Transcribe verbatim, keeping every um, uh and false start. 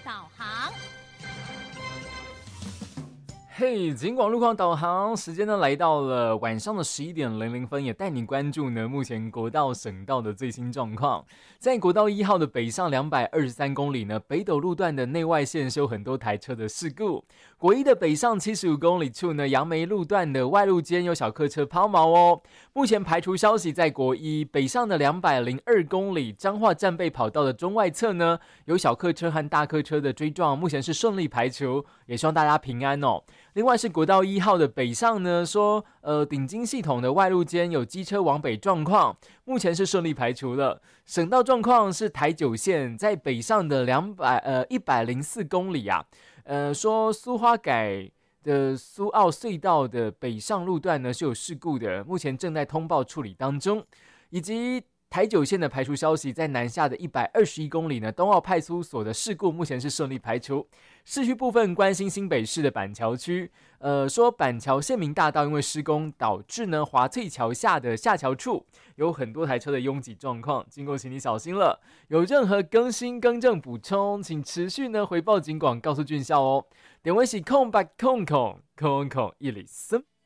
导航。 嘿，警广路况导航时间呢来到了晚上的十一点零零分，也带你关注呢目前国道、省道的最新状况。在国道一号的北上两百二十三公里呢，北斗路段的内外线是有很多台车的事故。国一的北上七十五公里处呢，杨梅路段的外路间有小客车抛锚哦。目前排除消息，在国一北上的两百零二公里彰化战备跑道的中外侧呢，有小客车和大客车的追撞，目前是顺利排除，也希望大家平安哦。另外是国道一号的北上呢，说呃顶金系统的外路间有机车往北状况，目前是顺利排除了。省道状况是台九线在北上的两百呃一百零四公里啊，呃说苏花改的苏澳隧道的北上路段呢是有事故的，目前正在通报处理当中，以及台九线的排除消息，在南下的一百二十一公里呢，东澳派出所的事故目前是顺利排除。市区部分关心新北市的板桥区，呃，说板桥县民大道因为施工导致呢华翠桥下的下桥处有很多台车的拥挤状况，经过请你小心了。有任何更新更正补充，请持续呢回报警广告诉俊孝哦。点位是空白空空空空一里森。